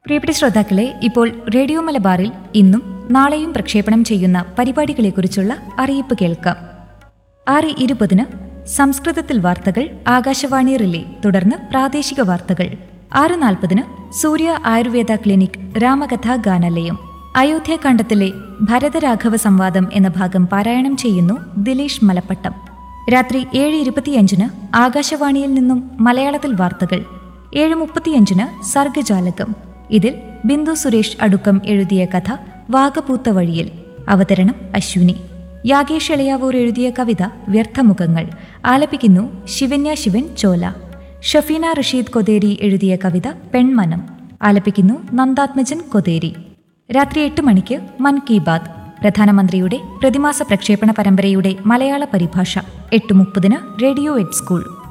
പ്രിയപ്പെട്ട ശ്രോതാക്കളെ, ഇപ്പോൾ റേഡിയോ മലബാറിൽ ഇന്നും നാളെയും പ്രക്ഷേപണം ചെയ്യുന്ന പരിപാടികളെക്കുറിച്ചുള്ള അറിയിപ്പ് കേൾക്കാം. 6:20 സംസ്കൃതത്തിൽ വാർത്തകൾ, ആകാശവാണി റിലേ, തുടർന്ന് പ്രാദേശിക വാർത്തകൾ. 6:40 സൂര്യ ആയുർവേദ ക്ലിനിക് രാമകഥാ ഗാനാലയം. അയോധ്യാകാണ്ഡത്തിലെ ഭരതരാഘവ സംവാദം എന്ന ഭാഗം പാരായണം ചെയ്യുന്നു ദിലീഷ് മലപ്പട്ടം. രാത്രി 7:25 ആകാശവാണിയിൽ നിന്നും മലയാളത്തിൽ വാർത്തകൾ. 7:35 സർഗജാലകം. ഇതിൽ ബിന്ദു സുരേഷ് അടുക്കം എഴുതിയ കഥ വാഗപൂത്ത വഴിയിൽ. അവതരണം അശ്വിനി. യാഗേഷ് എളയാവൂർ എഴുതിയ കവിത വ്യർത്ഥമുഖങ്ങൾ. ആലപിക്കുന്നു ശിവന്യ ശിവൻ ചോല. ഷഫീന റഷീദ് കൊതേരി എഴുതിയ കവിത പെൺമനം. ആലപിക്കുന്നു നന്ദാത്മജൻ കൊതേരി. രാത്രി 8 മണിക്ക് മൻ കി ബാത്, പ്രധാനമന്ത്രിയുടെ പ്രതിമാസ പ്രക്ഷേപണ പരമ്പരയുടെ മലയാള പരിഭാഷ. 8:30 റേഡിയോ എഡ് സ്കൂൾ.